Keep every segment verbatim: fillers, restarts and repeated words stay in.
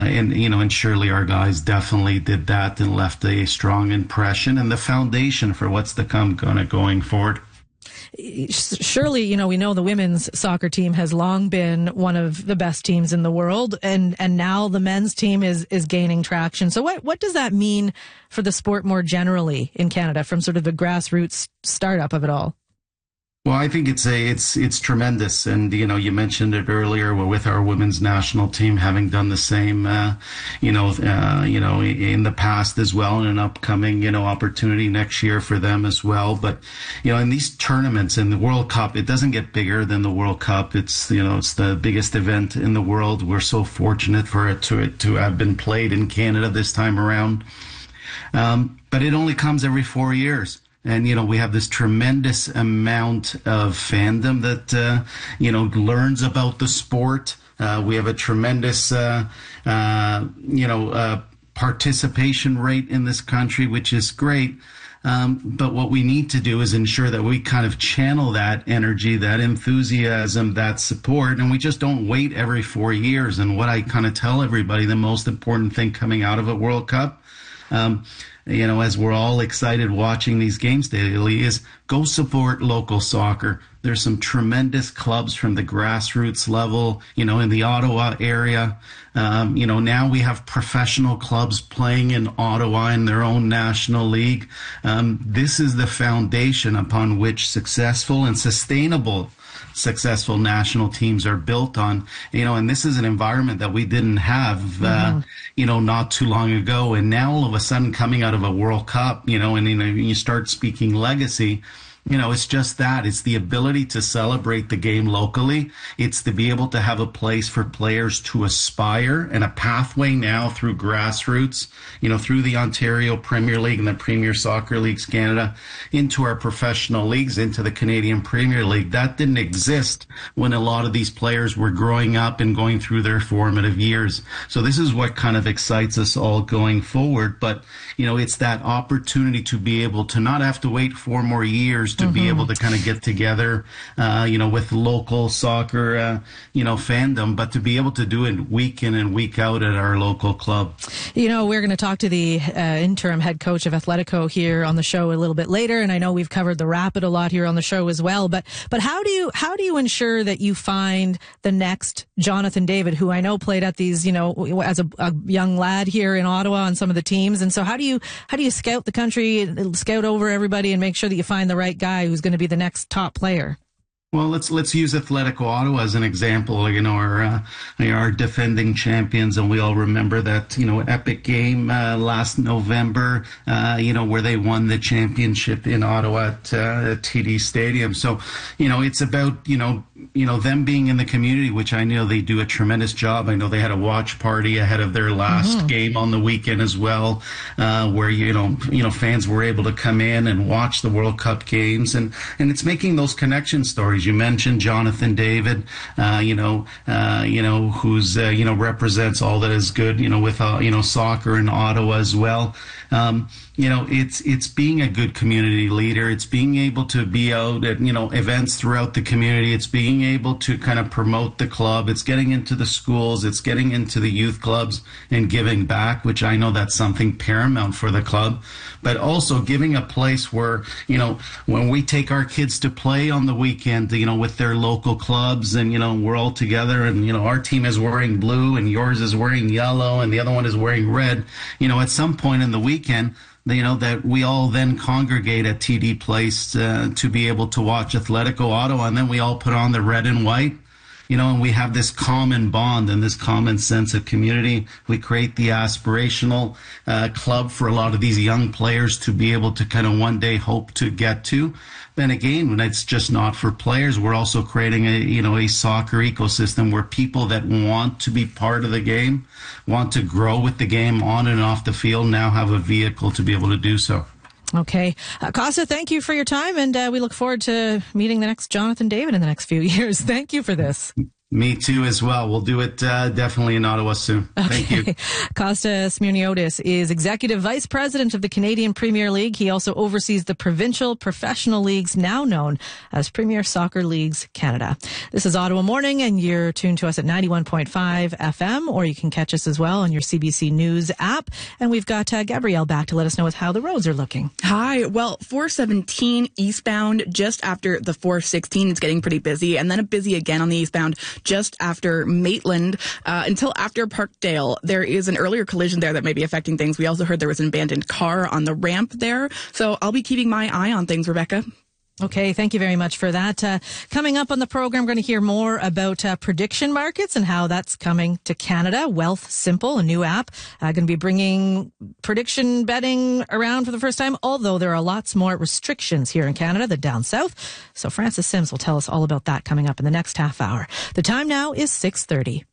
And, you know, and surely our guys definitely did that and left a strong impression and the foundation for what's to come gonna, going forward. Surely, you know, we know the women's soccer team has long been one of the best teams in the world, and, and now the men's team is, is gaining traction. So what, what does that mean for the sport more generally in Canada from sort of the grassroots startup of it all? Well, I think it's a it's it's tremendous, and you know, you mentioned it earlier with our women's national team having done the same, uh, you know, uh, you know, in the past as well, and an upcoming you know opportunity next year for them as well. But you know, in these tournaments, in the World Cup, it doesn't get bigger than the World Cup. It's you know, it's the biggest event in the world. We're so fortunate for it to it to have been played in Canada this time around, um, but it only comes every four years. And, you know, we have this tremendous amount of fandom that, uh, you know, learns about the sport. Uh, we have a tremendous, uh, uh, you know, uh, participation rate in this country, which is great. Um, but what we need to do is ensure that we kind of channel that energy, that enthusiasm, that support, and we just don't wait every four years. And what I kind of tell everybody, the most important thing coming out of a World Cup, um, you know, as we're all excited watching these games daily, is go support local soccer. There's some tremendous clubs from the grassroots level, you know, in the Ottawa area. Um, you know, now we have professional clubs playing in Ottawa in their own national league. Um, this is the foundation upon which successful and sustainable successful national teams are built on, you know, and this is an environment that we didn't have, mm-hmm. uh, you know, not too long ago. And now all of a sudden coming out of a World Cup, you know, and you know, you start speaking legacy, you know, it's just that. It's the ability to celebrate the game locally. It's to be able to have a place for players to aspire and a pathway now through grassroots, you know, through the Ontario Premier League and the Premier Soccer Leagues Canada into our professional leagues, into the Canadian Premier League. That didn't exist when a lot of these players were growing up and going through their formative years. So this is what kind of excites us all going forward. But, you know, it's that opportunity to be able to not have to wait four more years to mm-hmm. be able to kind of get together, uh, you know, with local soccer, uh, you know, fandom, but to be able to do it week in and week out at our local club. You know, we're going to talk to the uh, interim head coach of Athletico here on the show a little bit later, and I know we've covered the Rapid a lot here on the show as well. But but how do you how do you ensure that you find the next Jonathan David, who I know played at these, you know, as a, a young lad here in Ottawa on some of the teams, and so how do you how do you scout the country, scout over everybody, and make sure that you find the right guy who's going to be the next top player? Well, let's let's use Athletico Ottawa as an example. You know, our uh, our defending champions, and we all remember that you know epic game uh, last November. Uh, you know, where they won the championship in Ottawa at, uh, at T D Stadium. So, you know, it's about you know you know them being in the community, which I know they do a tremendous job. I know they had a watch party ahead of their last mm-hmm. game on the weekend as well, uh, where you know you know fans were able to come in and watch the World Cup games, and and it's making those connection stories. You mentioned Jonathan David, uh, you know, uh, you know, who's uh, you know represents all that is good, you know, with uh, you know soccer in Ottawa as well. Um, you know, it's it's being a good community leader. It's being able to be out at you know events throughout the community. It's being able to kind of promote the club. It's getting into the schools. It's getting into the youth clubs and giving back, which I know that's something paramount for the club. But also giving a place where you know when we take our kids to play on the weekend, you know, with their local clubs, and you know we're all together, and you know our team is wearing blue, and yours is wearing yellow, and the other one is wearing red. You know, at some point in the weekend, you know, that we all then congregate at T D Place uh, to be able to watch Athletico Ottawa, and then we all put on the red and white, you know, and we have this common bond and this common sense of community. We create the aspirational uh, club for a lot of these young players to be able to kind of one day hope to get to. Then again, when it's just not for players, we're also creating a, you know, a soccer ecosystem where people that want to be part of the game, want to grow with the game on and off the field, now have a vehicle to be able to do so. Okay. Uh, Costa, thank you for your time, and uh, we look forward to meeting the next Jonathan David in the next few years. Thank you for this. Me too as well. We'll do it uh, definitely in Ottawa soon. Thank okay. you. Costas Smirniotis is Executive Vice President of the Canadian Premier League. He also oversees the provincial professional leagues, now known as Premier Soccer Leagues Canada. This is Ottawa Morning, and you're tuned to us at ninety-one point five F M, or you can catch us as well on your C B C News app. And we've got uh, Gabrielle back to let us know how the roads are looking. Hi. Well, four seventeen eastbound just after the four sixteen. It's getting pretty busy, and then a busy again on the eastbound just after Maitland uh, until after Parkdale. There is an earlier collision there that may be affecting things. We also heard there was an abandoned car on the ramp there. So I'll be keeping my eye on things, Rebecca. Okay, thank you very much for that. Uh, coming up on the program, we're going to hear more about uh, prediction markets and how that's coming to Canada. Wealthsimple, a new app, uh, going to be bringing prediction betting around for the first time, although there are lots more restrictions here in Canada than down south. So Francis Sims will tell us all about that coming up in the next half hour. The time now is six thirty.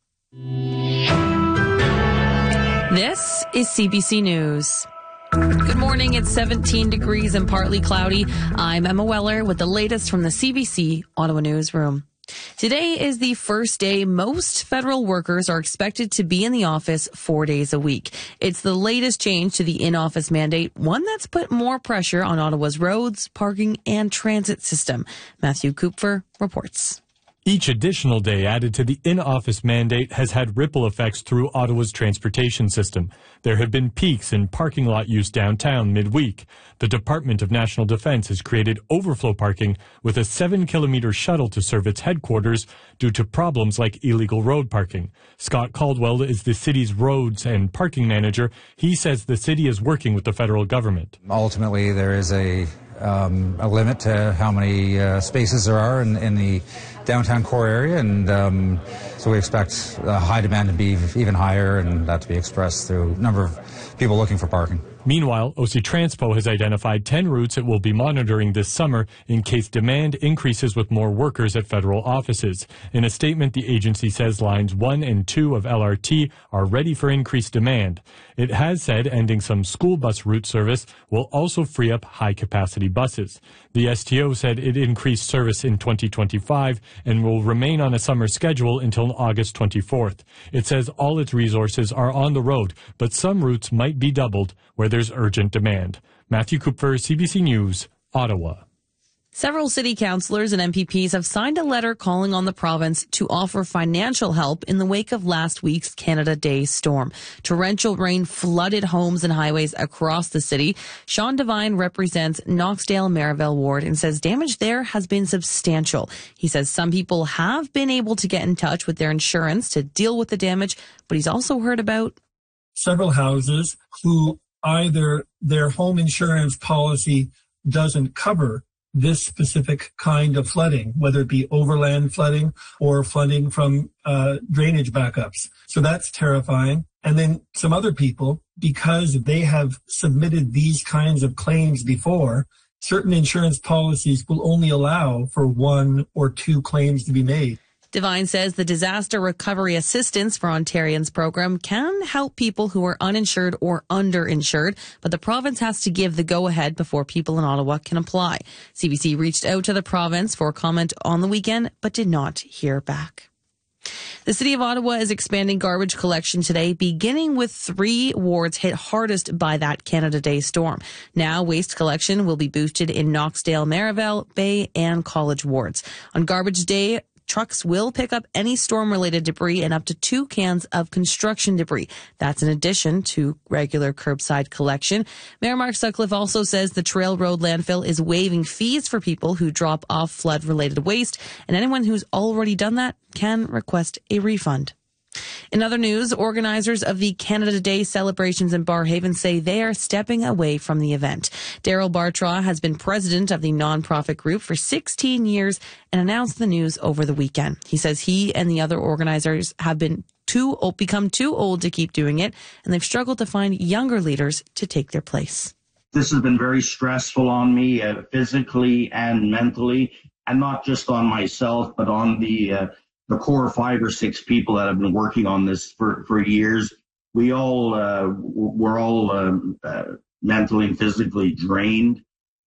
This is C B C News. Good morning. It's seventeen degrees and partly cloudy. I'm Emma Weller with the latest from the C B C Ottawa Newsroom. Today is the first day most federal workers are expected to be in the office four days a week. It's the latest change to the in-office mandate, one that's put more pressure on Ottawa's roads, parking, and transit system. Matthew Kupfer reports. Each additional day added to the in-office mandate has had ripple effects through Ottawa's transportation system. There have been peaks in parking lot use downtown midweek. The Department of National Defence has created overflow parking with a seven-kilometre shuttle to serve its headquarters due to problems like illegal road parking. Scott Caldwell is the city's roads and parking manager. He says the city is working with the federal government. Ultimately, there is a Um, a limit to how many uh, spaces there are in, in the downtown core area, and um, so we expect uh, high demand to be even higher, and that to be expressed through a number of people looking for parking. Meanwhile, O C Transpo has identified ten routes it will be monitoring this summer in case demand increases with more workers at federal offices. In a statement, the agency says lines one and two of L R T are ready for increased demand. It has said ending some school bus route service will also free up high-capacity buses. The S T O said it increased service in twenty twenty-five and will remain on a summer schedule until August twenty-fourth. It says all its resources are on the road, but some routes might be doubled where there's urgent demand. Matthew Kupfer, C B C News, Ottawa. Several city councillors and M P Ps have signed a letter calling on the province to offer financial help in the wake of last week's Canada Day storm. Torrential rain flooded homes and highways across the city. Sean Devine represents Knoxdale-Merivale Ward and says damage there has been substantial. He says some people have been able to get in touch with their insurance to deal with the damage, but he's also heard about several houses who either their home insurance policy doesn't cover this specific kind of flooding, whether it be overland flooding or flooding from uh, drainage backups. So that's terrifying. And then some other people, because they have submitted these kinds of claims before, certain insurance policies will only allow for one or two claims to be made. Devine says the Disaster Recovery Assistance for Ontarians program can help people who are uninsured or underinsured, but the province has to give the go-ahead before people in Ottawa can apply. C B C reached out to the province for comment on the weekend, but did not hear back. The City of Ottawa is expanding garbage collection today, beginning with three wards hit hardest by that Canada Day storm. Now, waste collection will be boosted in Knoxdale, Merivale, Bay, and College wards. On Garbage Day, trucks will pick up any storm-related debris and up to two cans of construction debris. That's in addition to regular curbside collection. Mayor Mark Sutcliffe also says the Trail Road landfill is waiving fees for people who drop off flood-related waste, and anyone who's already done that can request a refund. In other news, organizers of the Canada Day celebrations in Barrhaven say they are stepping away from the event. Daryl Bartraw has been president of the nonprofit group for sixteen years and announced the news over the weekend. He says he and the other organizers have been too old, become too old to keep doing it, and they've struggled to find younger leaders to take their place. This has been very stressful on me, uh, physically and mentally, and not just on myself, but on the uh, the core five or six people that have been working on this for, for years. We all, uh, we're all um, uh, mentally and physically drained.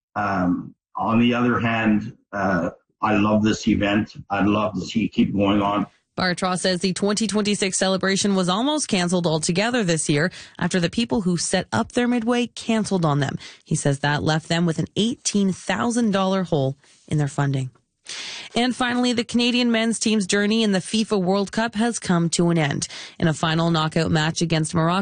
Um, on the other hand, uh, I love this event. I'd love to see it keep going on. Bartra says the twenty twenty-six celebration was almost canceled altogether this year after the people who set up their Midway canceled on them. He says that left them with an eighteen thousand dollars hole in their funding. And finally, the Canadian men's team's journey in the FIFA World Cup has come to an end. In a final knockout match against Morocco,